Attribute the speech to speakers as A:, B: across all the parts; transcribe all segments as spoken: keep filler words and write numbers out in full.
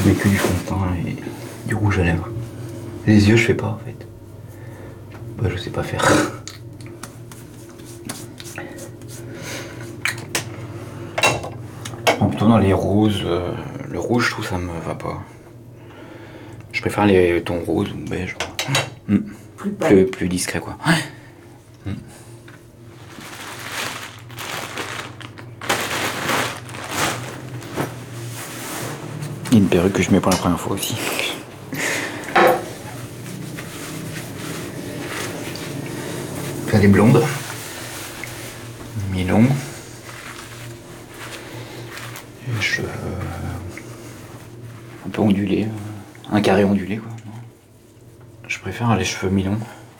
A: mets que du fond de teint et du rouge à lèvres. Les yeux, je fais pas en fait. Bah, je sais pas faire. Bon, plutôt dans les roses, euh, le rouge, je trouve ça me va pas. Je préfère les tons roses ou beige. Mmh. Plus, plus, plus discret quoi. Ouais. Mmh. Il y a une perruque que je mets pour la première fois aussi. Elle est blonde, mi-long, les cheveux un peu ondulés, un carré ondulé quoi. Je préfère les cheveux mi-longs.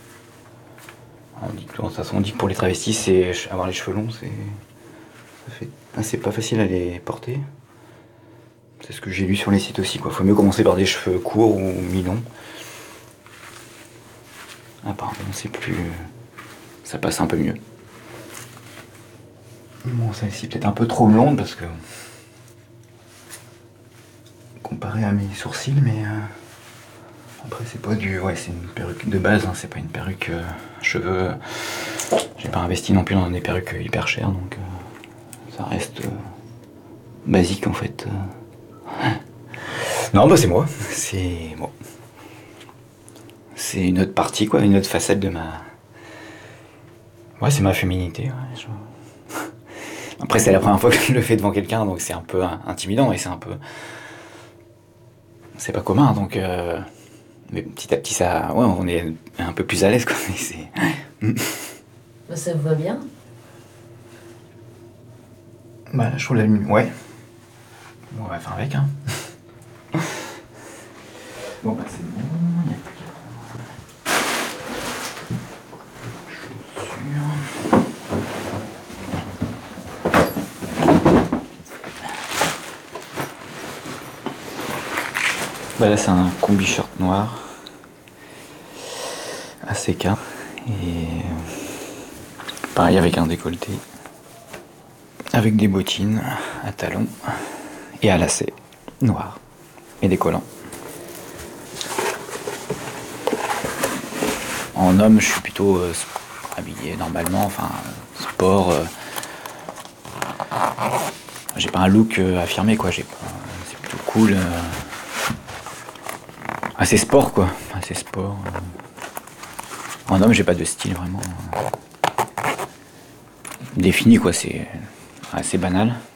A: On dit, de toute façon, on dit que pour les travestis, c'est avoir les cheveux longs, c'est fait... c'est pas facile à les porter. C'est ce que j'ai lu sur les sites aussi quoi. Faut mieux commencer par des cheveux courts ou mi-longs. Apparemment, c'est plus ça passe un peu mieux. Bon, celle-ci peut-être un peu trop blonde parce que comparé à mes sourcils, mais euh... après c'est pas du, ouais, c'est une perruque de base, hein. C'est pas une perruque euh, cheveux. J'ai pas investi non plus dans des perruques hyper chères, donc euh, ça reste euh, basique en fait. Non, bah c'est moi, c'est moi. C'est une autre partie quoi, une autre facette de ma. Ouais, c'est ma féminité. Ouais, je... Après, c'est la première fois que je le fais devant quelqu'un, donc c'est un peu intimidant et c'est un peu. C'est pas commun, donc. Euh... Mais petit à petit, ça. Ouais, on est un peu plus à l'aise, quoi. Mais c'est.
B: Bah, ça vous va bien?
A: Bah, je trouve la lumière. Ouais. Bon, on va faire avec, hein. Bon, bah, c'est bon. Il y a plus qu'à bah là c'est un combi short noir A C K et pareil avec un décolleté, avec des bottines à talons et à lacets noirs et des collants. En homme je suis plutôt euh, habillé normalement, enfin sport. Euh, j'ai pas un look euh, affirmé quoi, j'ai pas, c'est plutôt cool. Euh, Assez sport quoi, assez sport. En homme j'ai pas de style vraiment défini quoi, c'est assez banal.